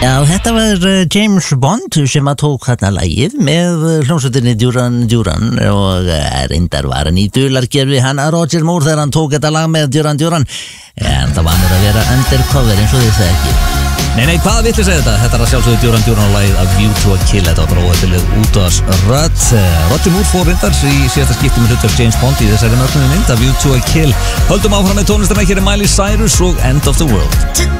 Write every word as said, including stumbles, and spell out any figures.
Já, þetta var James Bond sem að tók hérna lagið með hljómsveitinni Duran Duran og reyndar var hann í dulargerfi hann að Roger Moore þegar hann tók þetta lag með Duran Duran en það var mér að vera undercover eins og þið það ekki. Nei, nei, hvað vill ég segja þetta? Þetta er að sjálfsögðu Duran Duran og lagið A View to a Kill. Þetta var bara óættileg útvarpsrödd. Roger Moore fór reyndar í síðasta skipti með hlutverk James Bond í þessari mögnuðu mynd A View to a Kill. Höldum áfram með tónlistina, hér er Miley Cyrus og End of the World.